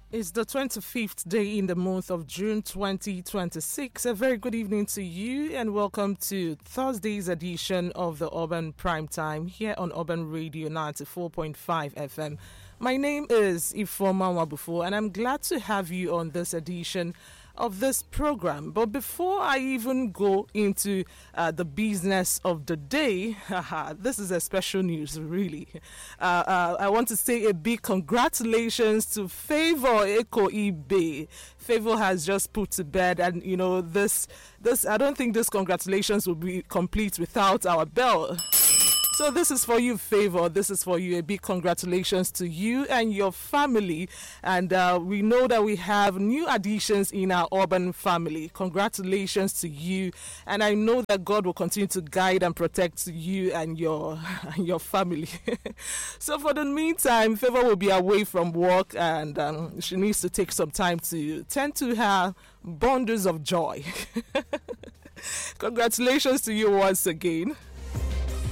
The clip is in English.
It's the 25th day in the month of June 2026. A very good evening to you and welcome to Thursday's edition of the Urban Prime Time here on Urban Radio 94.5 FM. My name is Ifoma Wabufu and I'm glad to have you on this edition of this program. But before I even go into the business of the day, this is a special news, really. I want to say a big congratulations to Favor Eko Ibe. Favor has just put to bed, and you know this. I don't think this congratulations will be complete without our bell. So this is for you, Favor. This is for you. A big congratulations to you and your family. And we know that we have new additions in our urban family. Congratulations to you. And I know that God will continue to guide and protect you and your family. So for the meantime, Favor will be away from work and she needs to take some time to tend to her bundles of joy. Congratulations to you once again.